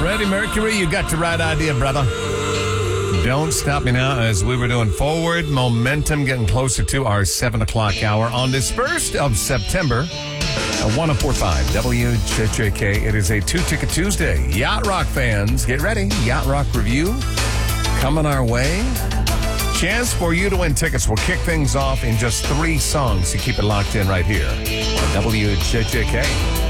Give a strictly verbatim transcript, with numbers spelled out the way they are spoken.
Freddie Mercury, you got the right idea, brother. Don't Stop Me Now, as we were doing forward momentum, getting closer to our seven o'clock hour on this first of September. one oh four point five W J J K. It is a two-ticket Tuesday. Yacht Rock fans, get ready. Yacht Rock review coming our way. Chance for you to win tickets. We'll kick things off in just three songs to keep it locked in right here on W J J K.